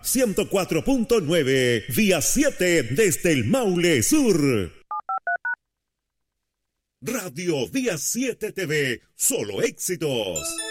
104.9, vía 7 desde el Maule Sur. Radio Vía 7 TV, solo éxitos.